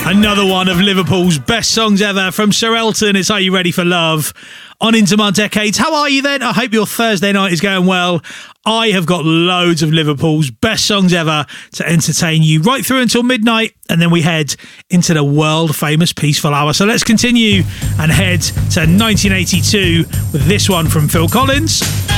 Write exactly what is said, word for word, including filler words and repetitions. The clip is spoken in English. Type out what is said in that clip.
Another one of Liverpool's best songs ever from Sir Elton. It's Are You Ready for Love? On Into My Decades. How are you then? I hope your Thursday night is going well. I have got loads of Liverpool's best songs ever to entertain you right through until midnight, and then we head into the world famous Peaceful Hour. So let's continue and head to nineteen eighty-two with this one from Phil Collins.